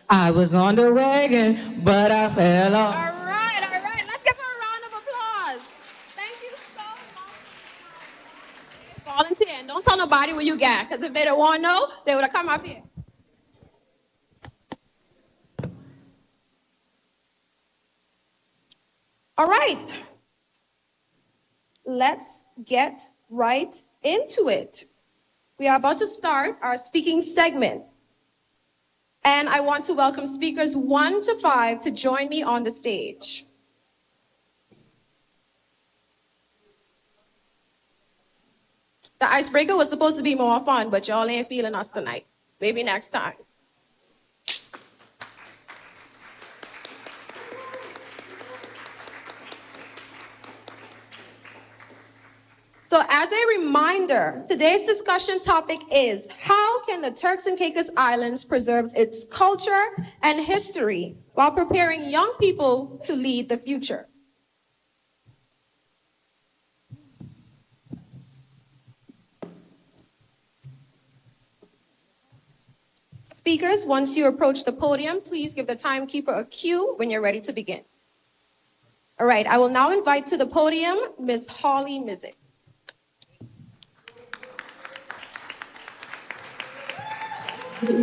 I was on the wagon, but I fell off. All right, all right. Let's give her a round of applause. Thank you so much. Volunteer. And don't tell nobody what you got, because if they don't want to know, they would have come up here. All right. Let's get right into it. We are about to start our speaking segment. And I want to welcome speakers 1 to 5 to join me on the stage. The icebreaker was supposed to be more fun, but y'all ain't feeling us tonight. Maybe next time. So as a reminder, today's discussion topic is how can the Turks and Caicos Islands preserve its culture and history while preparing young people to lead the future? Speakers, once you approach the podium, please give the timekeeper a cue when you're ready to begin. All right, I will now invite to the podium Ms. Holly Mizik. All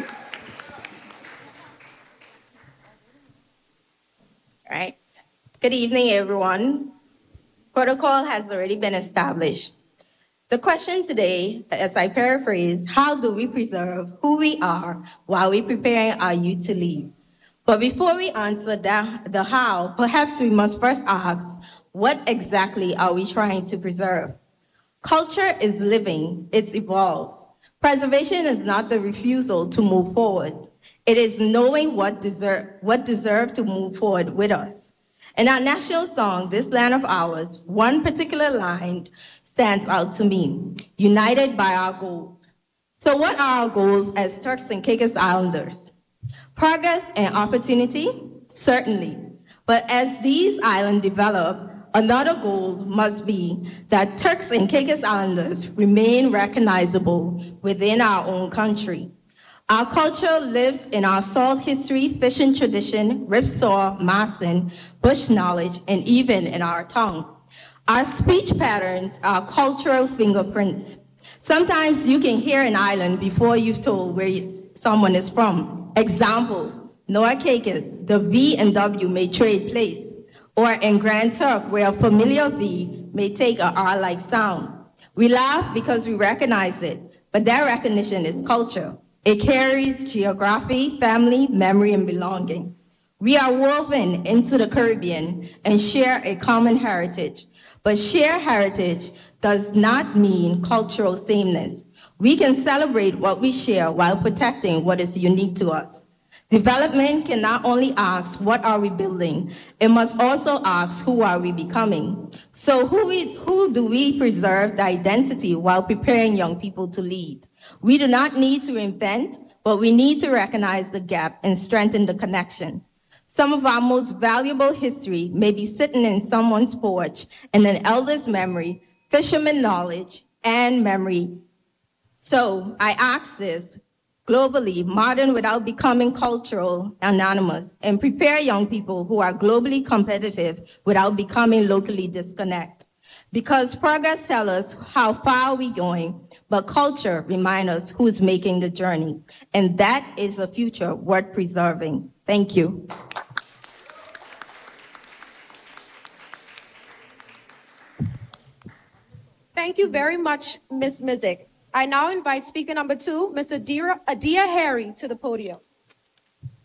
right. Good evening, everyone. Protocol has already been established. The question today, as I paraphrase, how do we preserve who we are while we're preparing our youth to lead? But before we answer the how, perhaps we must first ask, what exactly are we trying to preserve? Culture is living, it evolves. Preservation is not the refusal to move forward. It is knowing what deserve to move forward with us. In our national song, This Land of Ours, one particular line stands out to me, united by our goals. So what are our goals as Turks and Caicos Islanders? Progress and opportunity? Certainly. But as these islands develop, another goal must be that Turks and Caicos Islanders remain recognizable within our own country. Our culture lives in our soil history, fishing tradition, ripsaw, mason, bush knowledge, and even in our tongue. Our speech patterns are cultural fingerprints. Sometimes you can hear an island before you've told where someone is from. Example, Noah Caicos, the V and W may trade place. Or in Grand Turk, where a familiar V may take a R-like sound. We laugh because we recognize it, but that recognition is culture. It carries geography, family, memory, and belonging. We are woven into the Caribbean and share a common heritage, but shared heritage does not mean cultural sameness. We can celebrate what we share while protecting what is unique to us. Development can not only ask, what are we building? It must also ask, who are we becoming? So who do we preserve the identity while preparing young people to lead? We do not need to invent, but we need to recognize the gap and strengthen the connection. Some of our most valuable history may be sitting in someone's porch in an elder's memory, fisherman knowledge, and memory. So I ask this, globally, modern without becoming cultural anonymous, and prepare young people who are globally competitive without becoming locally disconnected. Because progress tells us how far we're going, but culture reminds us who's making the journey. And that is a future worth preserving. Thank you. Thank you very much, Ms. Mizik. I now invite speaker number 2, Ms. Adia Harry, to the podium.